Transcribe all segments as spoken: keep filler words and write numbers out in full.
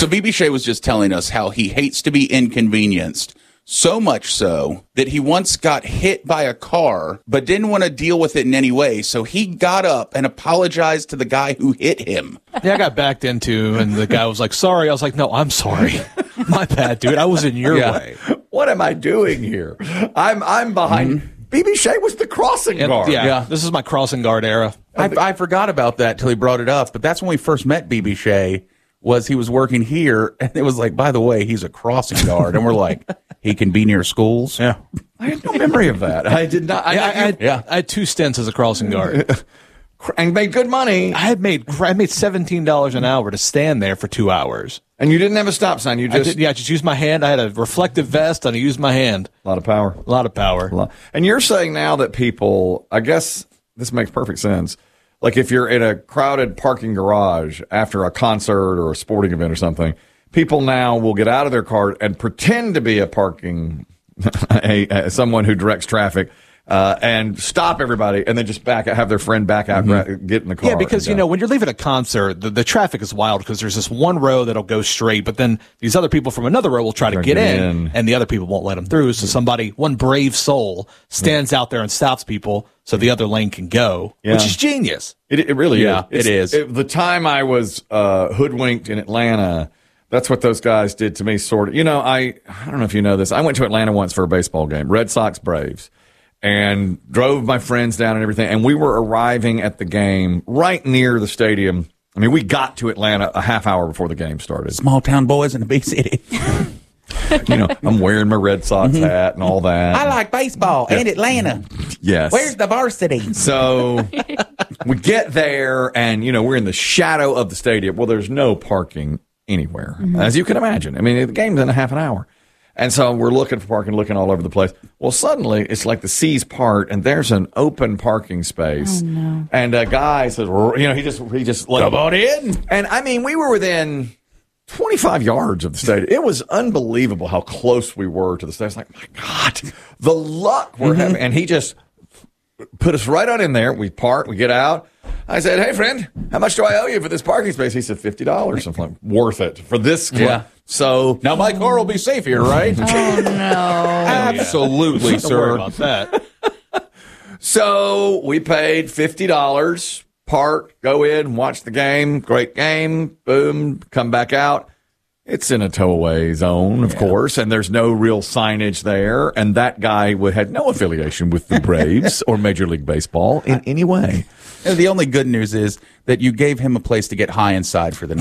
So B B Shea was just telling us how he hates to be inconvenienced. So much so that he once got hit by a car, but didn't want to deal with it in any way. So he got up and apologized to the guy who hit him. Yeah, I got backed into, and the guy was like, sorry. I was like, no, I'm sorry. My bad, dude. I was in your Yeah. way. What am I doing here? I'm I'm behind. Mm-hmm. B B Shea was the crossing And, guard. yeah, Yeah. this is my crossing guard era. I, I forgot about that till he brought it up, but that's when we first met B B Shea. Was he was working here, and it was like, by the way, he's a crossing guard, and we're like, he can be near schools. Yeah. I had no memory of that. I did not. I, Yeah, I, I, had, Yeah. I had two stints as a crossing guard. and made good money, I had made I made seventeen dollars an hour to stand there for two hours. and you didn't have a stop sign. You I just did, yeah, I just used my hand. I had a reflective vest, and I used my hand. a lot of power. A lot of power. A lot. And you're saying now that people, I guess this makes perfect sense. Like if you're in a crowded parking garage after a concert or a sporting event or something, people now will get out of their car and pretend to be a parking, a, a, someone who directs traffic, uh, and stop everybody, and then just back out, have their friend back out, mm-hmm. get in the car. Yeah, because, you know, when you're leaving a concert, the, the traffic is wild because there's this one row that'll go straight, but then these other people from another row will try to get in, in, and the other people won't let them through. So somebody, one brave soul, stands out there and stops people so the other lane can go, Yeah. which is genius. It, it really Yeah, is. it is. It, the time I was uh, hoodwinked in Atlanta, that's what those guys did to me, sort of. You know, I, I don't know if you know this. I went to Atlanta once for a baseball game, Red Sox Braves, and drove my friends down and everything. And we were arriving at the game right near the stadium. I mean, we got to Atlanta a half hour before the game started. Small town boys in a big city. You know, I'm wearing my Red Sox hat and all that. I like baseball and Atlanta. Yes. Where's the varsity? So we get there, and, you know, we're in the shadow of the stadium. Well, there's no parking anywhere, as you can imagine. I mean, the game's in a half an hour. And so we're looking for parking, looking all over the place. Well, suddenly, it's like the seas part, and there's an open parking space. Oh, no. And a guy says, you know, he just, he just, like, Come on in. and I mean, we were within twenty-five yards of the stadium. It was unbelievable how close we were to the stadium. It's like, my God, the luck we're having. And he just put us right on in there. We park, we get out. I said, hey, friend, how much do I owe you for this parking space? He said, fifty dollars. I'm like, worth it for this. Yeah. So Now my car will be safe here, right? Oh, no. Absolutely, Don't worry sir. about that. So we paid fifty dollars, park, go in, watch the game. Great game. Boom, come back out. It's in a tow-away zone, of course, and there's no real signage there. And that guy would, had no affiliation with the Braves or Major League Baseball in any way. And the only good news is that you gave him a place to get high inside for the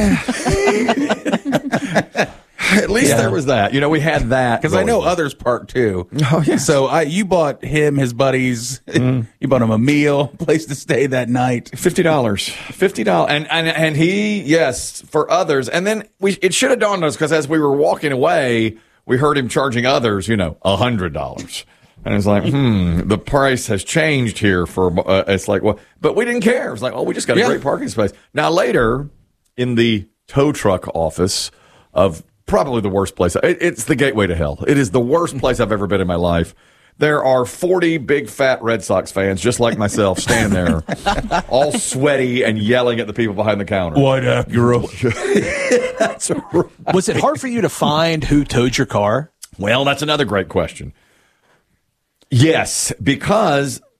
night. At least Yeah. there was that. You know, we had that. Because I know going. others park too. Oh, yeah. So I, you bought him, his buddies, you bought him a meal, place to stay that night. Fifty dollars, fifty dollars, and and and he, yes, for others. And then we, it should have dawned on us because as we were walking away, we heard him charging others, you know, a hundred dollars, and it's like, hmm, the price has changed here. For uh, it's like, well, but we didn't care. It's like, oh, we just got a Yeah. great parking space. Now later, in the tow truck office of probably the worst place, it, it's the gateway to hell. It is the worst place I've ever been in my life. There are forty big fat Red Sox fans just like myself standing there, all sweaty and yelling at the people behind the counter. White Acura. That's right. Was it hard for you to find who towed your car? Well, that's another great question. Yes, because